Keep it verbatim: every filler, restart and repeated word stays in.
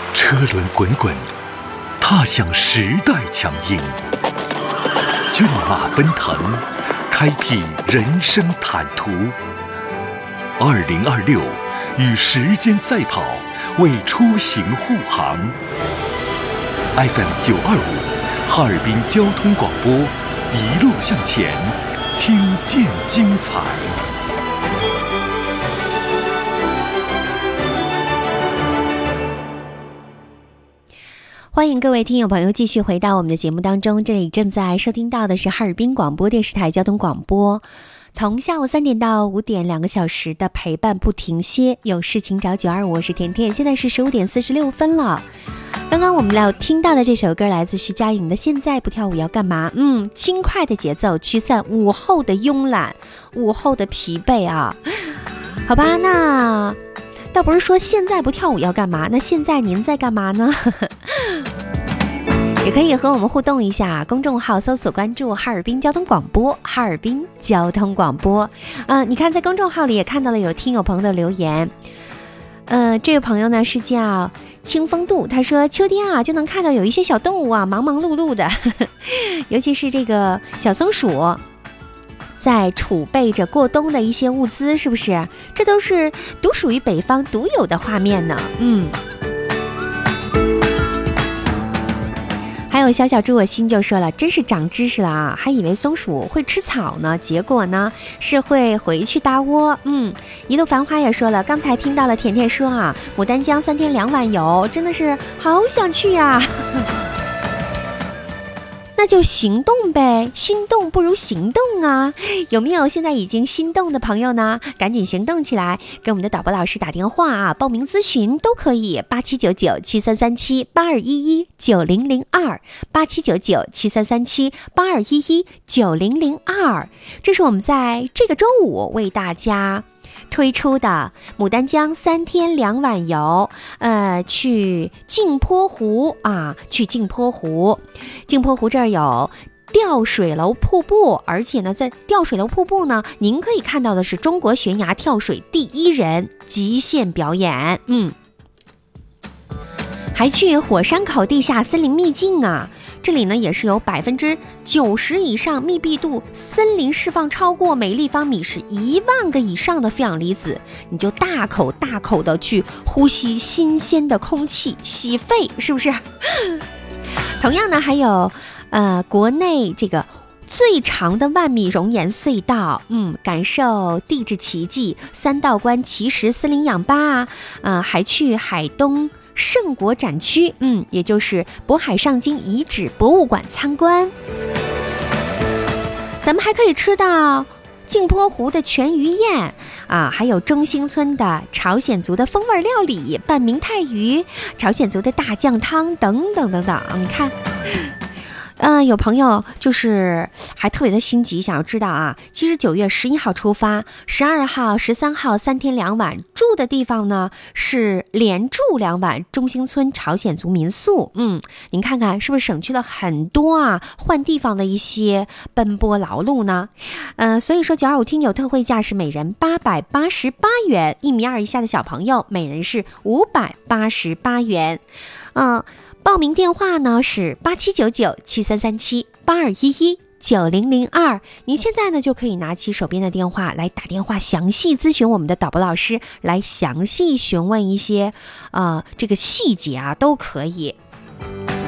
车轮滚滚，踏向时代强音；骏马奔腾，开辟人生坦途。二零二六，与时间赛跑，为出行护航。F M 九二五，哈尔滨交通广播，一路向前，听见精彩。 欢迎各位听友朋友继续回到我们的节目当中，这里正在收听到的是哈尔滨广播电视台交通广播，从下午三点到五点，两个小时的陪伴不停歇，有事情找九二五，我是甜甜。现在是十五点四十六分了。刚刚我们要听到的这首歌来自徐佳莹的《现在不跳舞要干嘛》。嗯，轻快的节奏驱散午后的慵懒，午后的疲惫啊。好吧，那倒不是说现在不跳舞要干嘛，那现在您在干嘛呢？也可以和我们互动一下，公众号搜索关注哈尔滨交通广播，哈尔滨交通广播。呃，你看在公众号里也看到了有听友朋友的留言。呃，这位朋友呢是叫清风度，他说秋天啊就能看到有一些小动物啊忙忙碌碌的，尤其是这个小松鼠在储备着过冬的一些物资，是不是？这都是独属于北方独有的画面呢。嗯。还有小小猪我心就说了，真是长知识了啊，还以为松鼠会吃草呢，结果呢是会回去搭窝。嗯，一路繁花也说了，刚才听到了甜甜说啊，牡丹江三天两晚游，真的是好想去呀。那就行动呗，心动不如行动啊！有没有现在已经心动的朋友呢？赶紧行动起来，给我们的导播老师打电话啊，报名咨询都可以，八七九九七三三七八二一一九零零二，八七九九七三三七八二一一九零零二，这是我们在这个周五为大家推出的牡丹江三天两晚游，呃，去镜泊湖啊，去镜泊湖，镜泊湖这儿有吊水楼瀑布，而且呢，在吊水楼瀑布呢，您可以看到的是中国悬崖跳水第一人极限表演，嗯，还去火山口地下森林秘境啊。这里呢也是有百分之九十以上密闭度，森林释放超过每立方米是一万个以上的负氧离子，你就大口大口的去呼吸新鲜的空气，洗肺，是不是？同样呢，还有呃国内这个最长的万米熔岩隧道，嗯，感受地质奇迹，三道关奇石森林氧吧啊，呃，还去海东圣国展区，嗯，也就是渤海上京遗址博物馆参观。咱们还可以吃到镜泊湖的全鱼宴啊，还有中兴村的朝鲜族的风味料理，拌明太鱼，朝鲜族的大酱汤等等等等。你看。呃，有朋友就是还特别的心急，想要知道啊，其实九月十一号出发，十二号、十三号三天两晚，住的地方呢是连住两晚中兴村朝鲜族民宿。嗯，您看看是不是省去了很多啊换地方的一些奔波劳碌呢？呃，所以说九二五听友特惠价是每人八百八十八元，一米二以下的小朋友每人是五百八十八元。嗯、呃。报名电话呢是八七九九七三三七八二一一九零零二，您现在呢就可以拿起手边的电话来打电话详细咨询我们的导播老师，来详细询问一些呃这个细节啊都可以。